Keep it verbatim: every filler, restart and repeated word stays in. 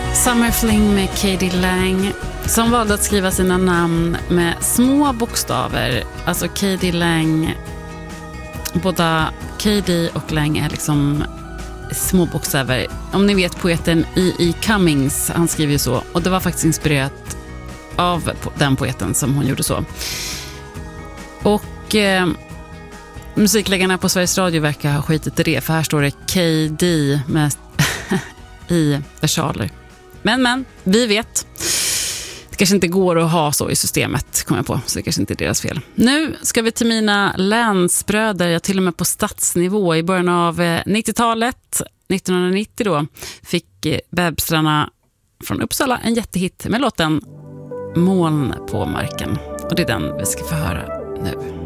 Summer Fling med K.D. Lang, som valde att skriva sina namn med små bokstäver. Alltså K.D. Lang, båda K D och Lang är liksom små bokstäver. Om ni vet poeten E E Cummings, han skriver ju så. Och det var faktiskt inspirerat av den poeten som hon gjorde så. Och eh, musikläggarna på Sveriges Radio verkar ha skitit i det. För här står det K D med i versaler. Men, men, vi vet. Det kanske inte går att ha så i systemet, kommer jag på. Så det kanske inte är deras fel. Nu ska vi till mina länsbröder. Jag till och med på stadsnivå. I början av nittiotalet, nittonhundranittio då, fick Bebstrarna från Uppsala en jättehit med låten Moln på marken. Och det är den vi ska få höra nu.